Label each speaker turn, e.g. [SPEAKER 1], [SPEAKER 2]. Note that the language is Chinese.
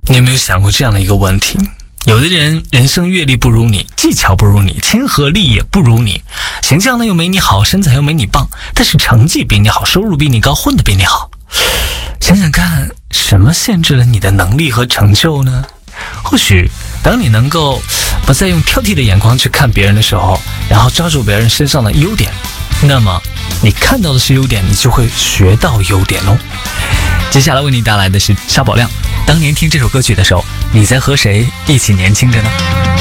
[SPEAKER 1] 你有没有想过这样的一个问题？有的人人生阅历不如你，技巧不如你，亲和力也不如你，形象呢又没你好，身材又没你棒，但是成绩比你好，收入比你高，混得比你好。想想看，什么限制了你的能力和成就呢？或许当你能够不再用挑剔的眼光去看别人的时候，然后抓住别人身上的优点，那么你看到的是优点，你就会学到优点哦。接下来为你带来的是沙宝亮。当年听这首歌曲的时候，你在和谁一起年轻着呢？